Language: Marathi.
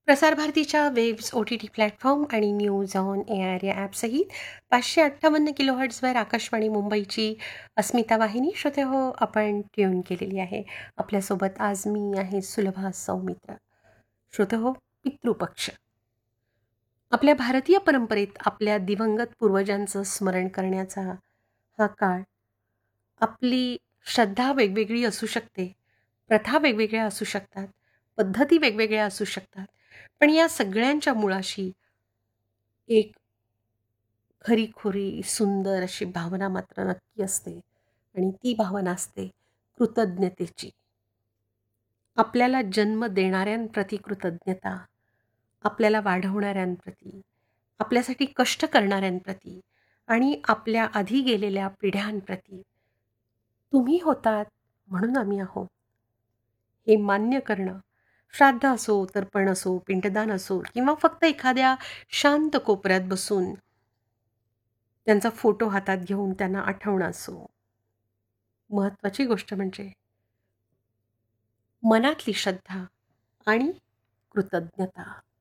प्रसार भारतीच्या वेब्स, OTT प्लॅटफॉर्म आणि न्यूज ऑन एआर या ॲपसहित 558 किलोहर्ट्झवर आकाशवाणी मुंबईची अस्मिता वाहिनी श्रोते हो आपण ट्यून केलेली आहे. आपल्यासोबत आज मी आहे सुलभा सौमित्र. श्रोते हो, पितृपक्ष आपल्या भारतीय परंपरेत आपल्या दिवंगत पूर्वजांचं स्मरण करण्याचा हा काळ. आपली श्रद्धा वेगवेगळी असू शकते, प्रथा वेगवेगळ्या असू शकतात, पद्धती वेगवेगळ्या असू शकतात. पण या सगळ्यांच्या मुळाशी एक खरीखुरी सुंदर अशी भावना मात्र नक्की असते आणि ती भावना असते कृतज्ञतेची. आपल्याला जन्म देणाऱ्यांप्रती कृतज्ञता, आपल्याला वाढवणाऱ्यांप्रती, आपल्यासाठी कष्ट करणाऱ्यांप्रती आणि आपल्या आधी गेलेल्या पिढ्यांप्रती. तुम्ही होतात म्हणून आम्ही आहोत हे मान्य करणं, श्राद्ध असो, तर्पण असो, पिंडदान असो किंवा फक्त एखाद्या शांत कोपऱ्यात बसून त्यांचा फोटो हातात घेऊन त्यांना आठवणं असो. महत्त्वाची गोष्ट म्हणजे मनातली श्रद्धा आणि कृतज्ञता.